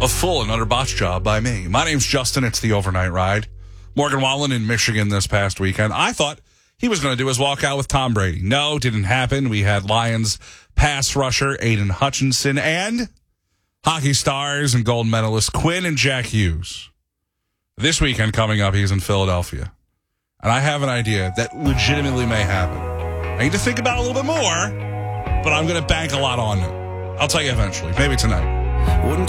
A full and utter botch job by me. My name's Justin. It's the Overnight Ride. Morgan Wallen in Michigan this past weekend. I thought he was going to do his walkout with Tom Brady. No, didn't happen. We had Lions pass rusher Aiden Hutchinson and hockey stars and gold medalist Quinn and Jack Hughes. This weekend coming up, he's in Philadelphia. And I have an idea that legitimately may happen. I need to think about it a little bit more, but I'm going to bank a lot on it. I'll tell you eventually. Maybe tonight.